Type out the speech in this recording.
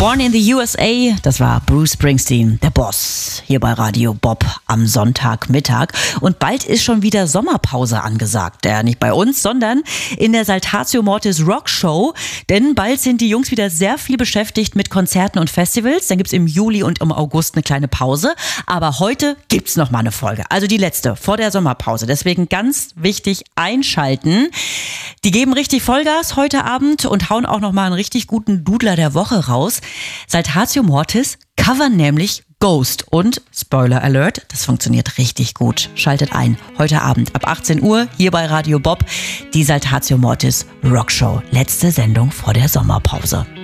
Born in the USA, das war Bruce Springsteen, der Boss, hier bei Radio Bob am Sonntagmittag. Und bald ist schon wieder Sommerpause angesagt. Ja, nicht bei uns, sondern in der Saltatio Mortis Rock Show. Denn bald sind die Jungs wieder sehr viel beschäftigt mit Konzerten und Festivals. Dann gibt's im Juli und im August eine kleine Pause. Aber heute gibt's noch mal eine Folge. Also die letzte vor der Sommerpause. Deswegen ganz wichtig einschalten. Die geben richtig Vollgas heute Abend und hauen auch noch mal einen richtig guten Dudler der Woche raus. Saltatio Mortis covern nämlich Ghost und, Spoiler Alert, das funktioniert richtig gut. Schaltet ein, heute Abend ab 18 Uhr hier bei Radio Bob, die Saltatio Mortis Rock Show. Letzte Sendung vor der Sommerpause.